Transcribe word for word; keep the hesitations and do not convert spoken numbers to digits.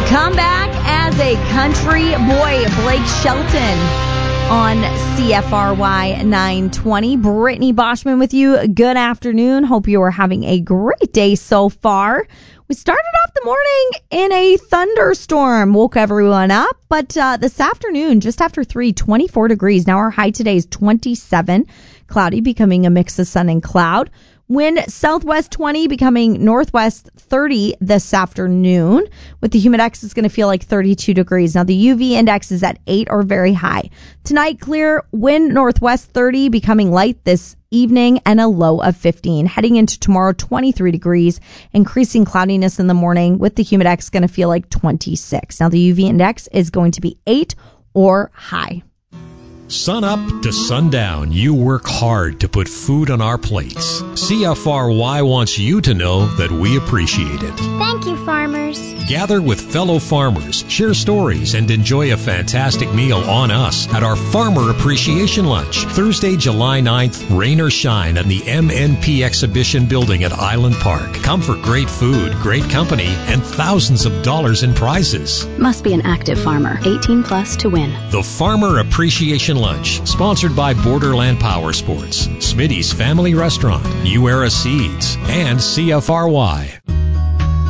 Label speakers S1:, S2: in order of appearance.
S1: Come back as a country boy, Blake Shelton on C F R Y nine twenty. Brittany Boschman with you. Good afternoon. Hope you are having a great day so far. We started off the morning in a thunderstorm, woke everyone up, but uh, this afternoon, just after three, twenty-four degrees. Now our high today is twenty-seven, cloudy, becoming a mix of sun and cloud. Wind southwest twenty, becoming northwest thirty this afternoon. With the humidex, it's going to feel like thirty-two degrees. Now, the U V index is at eight or very high. Tonight, clear, wind northwest thirty, becoming light this evening, and a low of fifteen. Heading into tomorrow, twenty-three degrees, increasing cloudiness in the morning, with the humidex going to feel like twenty-six. Now, the U V index is going to be eight or high.
S2: Sun up to sundown, you work hard to put food on our plates. C F R Y wants you to know that we appreciate it.
S3: Thank you, farmers.
S2: Gather with fellow farmers, share stories, and enjoy a fantastic meal on us at our Farmer Appreciation Lunch, Thursday, July ninth, rain or shine, at the M N P Exhibition Building at Island Park. Come for great food, great company, and thousands of dollars in prizes.
S4: Must be an active farmer, eighteen plus to win.
S2: The Farmer Appreciation Lunch, sponsored by Borderland Power Sports, Smitty's Family Restaurant, New Era Seeds, and C F R Y.